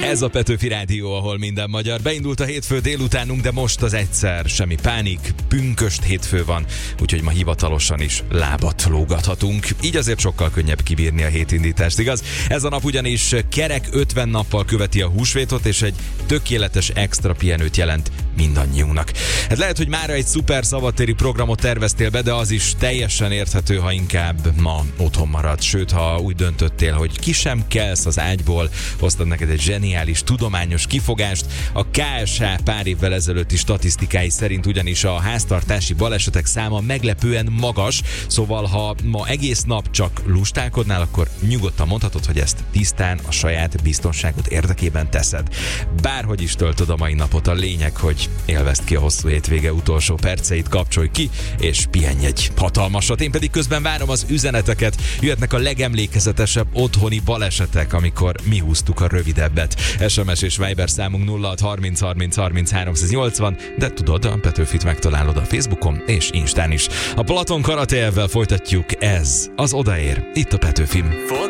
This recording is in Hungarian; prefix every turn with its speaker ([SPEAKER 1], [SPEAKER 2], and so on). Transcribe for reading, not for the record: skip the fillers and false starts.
[SPEAKER 1] Ez a Petőfi Rádió, ahol minden magyar. Beindult a hétfő délutánunk, de most az egyszer semmi pánik, pünkösd hétfő van, úgyhogy ma hivatalosan is lábat lógathatunk. Így azért sokkal könnyebb kibírni a hétindítást, igaz? Ez a nap ugyanis kerek 50 nappal követi a húsvétot, és egy tökéletes extra pihenőt jelent mindannyiunknak. Hát lehet, hogy mára egy szuper szabadtéri programot terveztél be, de az is teljesen érthető, ha inkább ma otthon marad. Sőt, ha úgy döntöttél, hogy ki sem kelsz az ágyból, hoztad neked egy zseniális, tudományos kifogást. A KSH pár évvel ezelőtti statisztikái szerint ugyanis a háztartási balesetek száma meglepően magas, szóval ha ma egész nap csak lustálkodnál, akkor nyugodtan mondhatod, hogy ezt tisztán a saját biztonságod érdekében teszed. Bárhogy is töltöd a mai napot, a lényeg, hogy élvezd ki a hosszú hétvége utolsó perceit, kapcsolj ki, és pihenj egy hatalmasat. Én pedig közben várom az üzeneteket. Jöhetnek a legemlékezetesebb otthoni balesetek, amikor mi húztuk a rövidebbet. SMS és Viber számunk 0630 30 30 380, de tudod, a Petőfit megtalálod a Facebookon és Instán is. A Platon Karateevvel folytatjuk, ez az Odaér, itt a Petőfim.